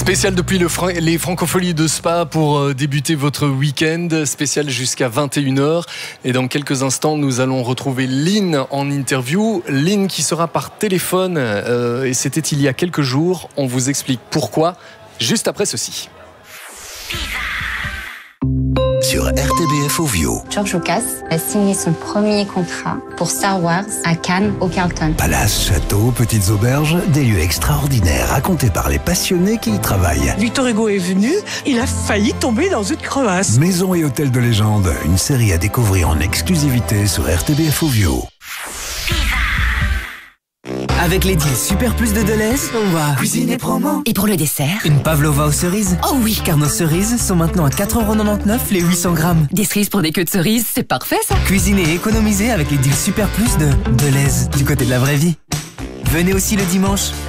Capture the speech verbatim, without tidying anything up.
Spécial depuis le Fra- les Francopholies de Spa pour euh, débuter votre week-end. Spécial jusqu'à vingt et une heures. Et dans quelques instants, nous allons retrouver Lynn en interview. Lynn qui sera par téléphone. Euh, et c'était il y a quelques jours. On vous explique pourquoi juste après ceci. Sur R T B F Ovio. George Lucas a signé son premier contrat pour Star Wars à Cannes, au Carlton. Palace, châteaux, petites auberges, des lieux extraordinaires racontés par les passionnés qui y travaillent. Victor Hugo est venu, il a failli tomber dans une crevasse. Maison et hôtel de légende, une série à découvrir en exclusivité sur R T B F Ovio. Avec les deals Super Plus de Deleuze, on va cuisiner promo. Et pour le dessert, Une pavlova aux cerises. oh oui, Car nos cerises sont maintenant à quatre euros quatre-vingt-dix-neuf les huit cents grammes. des cerises pour des queues de cerises, c'est parfait ça. Cuisiner et économiser avec les deals Super Plus de Deleuze, du côté de la vraie vie. Venez aussi le dimanche,